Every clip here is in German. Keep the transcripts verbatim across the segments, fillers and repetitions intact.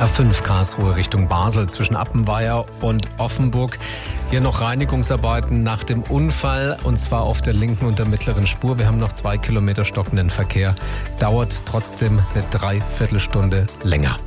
A fünf Karlsruhe Richtung Basel zwischen Appenweier und Offenburg. Hier noch Reinigungsarbeiten nach dem Unfall, und zwar auf der linken und der mittleren Spur. Wir haben noch zwei Kilometer stockenden Verkehr. Dauert trotzdem eine Dreiviertelstunde länger.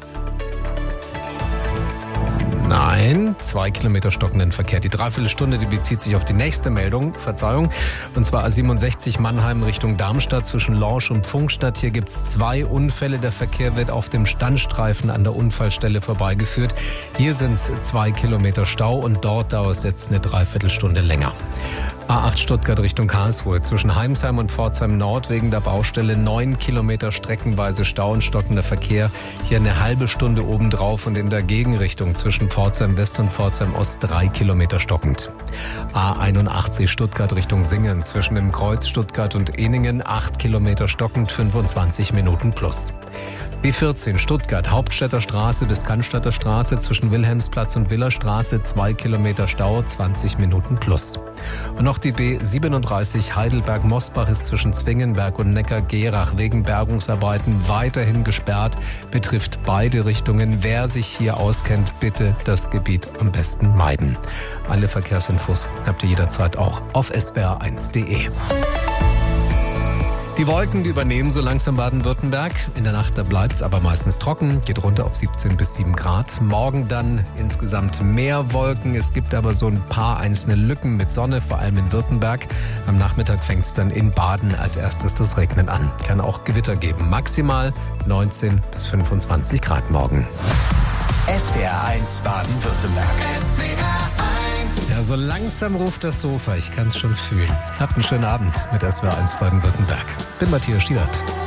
Nein, zwei Kilometer stockenden Verkehr. Die Dreiviertelstunde, die bezieht sich auf die nächste Meldung, Verzeihung. Und zwar A siebenundsechzig Mannheim Richtung Darmstadt zwischen Lorsch und Pfungstadt. Hier gibt es zwei Unfälle. Der Verkehr wird auf dem Standstreifen an der Unfallstelle vorbeigeführt. Hier sind es zwei Kilometer Stau und dort dauert es jetzt eine Dreiviertelstunde länger. A acht Stuttgart Richtung Karlsruhe zwischen Heimsheim und Pforzheim Nord wegen der Baustelle neun Kilometer streckenweise Stau und stockender Verkehr. Hier eine halbe Stunde obendrauf und in der Gegenrichtung zwischen Pforzheim West und Pforzheim Ost drei Kilometer stockend. A einundachtzig Stuttgart Richtung Singen zwischen dem Kreuz Stuttgart und Ehningen acht Kilometer stockend, fünfundzwanzig Minuten plus. B vierzehn Stuttgart Hauptstädter Straße bis Cannstatter Straße zwischen Wilhelmsplatz und Willerstraße zwei Kilometer Stau, zwanzig Minuten plus. Und noch die B siebenunddreißig Heidelberg-Mosbach ist zwischen Zwingenberg und Neckar-Gerach wegen Bergungsarbeiten weiterhin gesperrt, betrifft beide Richtungen. Wer sich hier auskennt, bitte das Gebiet am besten meiden. Alle Verkehrsinfos habt ihr jederzeit auch auf s w r eins punkt de. Die Wolken, die übernehmen so langsam Baden-Württemberg. In der Nacht, da bleibt's aber meistens trocken, geht runter auf siebzehn bis sieben Grad. Morgen dann insgesamt mehr Wolken. Es gibt aber so ein paar einzelne Lücken mit Sonne, vor allem in Württemberg. Am Nachmittag fängt's dann in Baden als erstes das Regnen an. Kann auch Gewitter geben. Maximal neunzehn bis fünfundzwanzig Grad morgen. S W R eins Baden-Württemberg. Ja, so langsam ruft das Sofa. Ich kann es schon fühlen. Habt einen schönen Abend mit S W R eins Baden-Württemberg. Bin Matthias Stielert.